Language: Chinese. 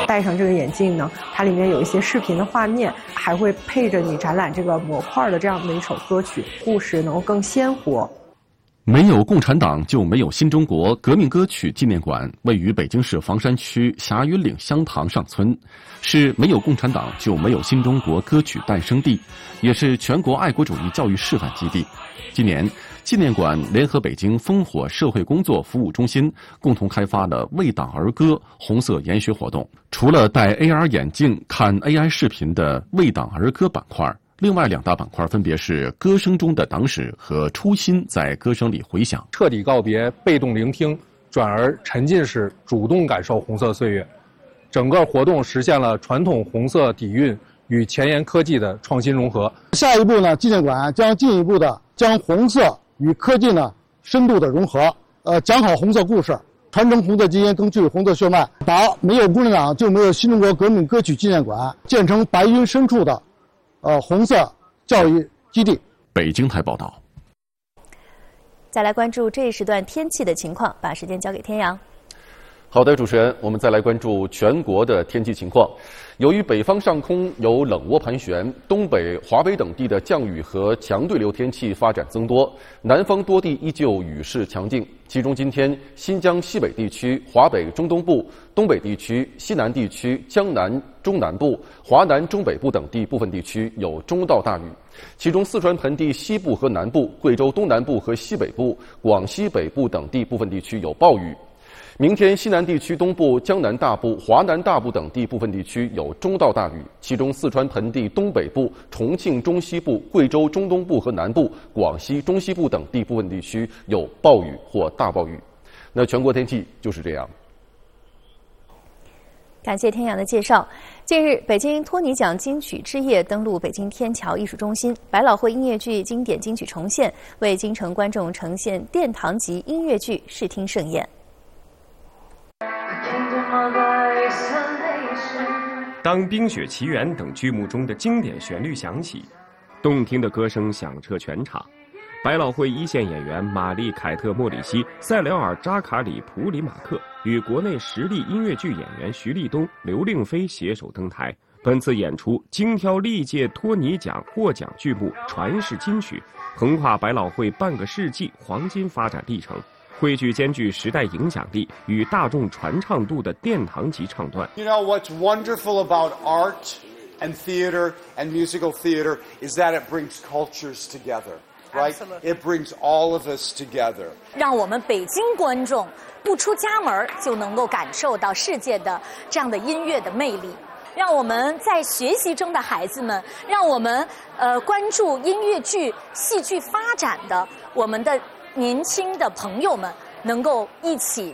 戴上这个眼镜呢，它里面有一些视频的画面，还会配着你展览这个模块的这样的一首歌曲，故事能够更鲜活。 没有共产党就没有新中国革命歌曲纪念馆位于北京市房山区霞云岭香塘上村，是没有共产党就没有新中国歌曲诞生地，也是全国爱国主义教育示范基地。今年，纪念馆联合北京烽火社会工作服务中心共同开发了为党而歌红色研学活动。除了戴 AR 眼镜看 AI 视频的为党而歌板块，另外2大板块分别是歌声中的党史和初心在歌声里回响。 彻底告别被动聆听，转而沉浸式主动感受红色岁月。整个活动实现了传统红色底蕴与前沿科技的创新融合。 下一步呢，纪念馆将进一步的将红色与科技呢深度的融合，讲好红色故事，传承红色基因，更具红色血脉，把没有共产党就没有新中国革命歌曲纪念馆建成白云深处的红色教育基地。 北京台报道。 再来关注这一时段天气的情况，把时间交给天阳。 好的，主持人，我们再来关注全国的天气情况。由于北方上空有冷涡盘旋，东北、华北等地的降雨和强对流天气发展增多，南方多地依旧雨势强劲。其中今天，新疆西北地区、华北中东部、东北地区、西南地区、江南中南部、华南中北部等地部分地区有中到大雨，其中四川盆地西部和南部、贵州东南部和西北部、广西北部等地部分地区有暴雨。明天，西南地区东部、江南大部、华南大部等地部分地区有中到大雨，其中四川盆地东北部、重庆中西部、贵州中东部和南部、广西中西部等地部分地区有暴雨或大暴雨。那全国天气就是这样。 感谢天阳的介绍。近日，北京托尼奖金曲之夜登陆北京天桥艺术中心，百老汇音乐剧经典金曲重现，为京城观众呈现殿堂级音乐剧视听盛宴。 当《冰雪奇缘》等剧目中的经典旋律响起，动听的歌声响彻全场。百老汇一线演员玛丽·凯特·莫里西、塞辽尔·扎卡里·普里马克与国内实力音乐剧演员徐立东、刘令飞携手登台。本次演出精挑历届托尼奖获奖剧目传世金曲，横跨百老汇半个世纪黄金发展历程，汇聚兼具时代影响力与大众传唱度的殿堂级唱段。 You know what's wonderful about art and theater and musical theater is that it brings cultures together, right? Absolutely. It brings all of us together. 让我们北京观众不出家门就能够感受到世界的这样的音乐的魅力。让我们在学习中的孩子们，让我们关注音乐剧、戏剧发展的我们的年轻的朋友们，能够一起